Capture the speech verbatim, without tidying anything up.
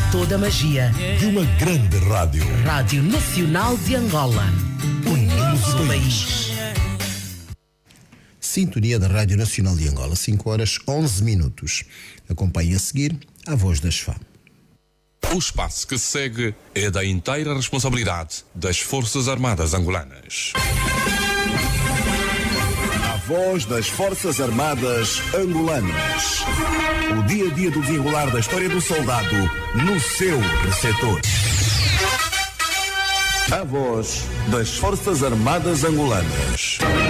toda a magia de uma grande rádio. Rádio Nacional de Angola. Unimos o país. Sintonia da Rádio Nacional de Angola, cinco horas onze minutos. Acompanhe a seguir a Voz das F A M. O espaço que se segue é da inteira responsabilidade das Forças Armadas Angolanas. A voz das Forças Armadas Angolanas. O dia a dia do desenrolar da história do soldado no seu receptor. A voz das Forças Armadas Angolanas.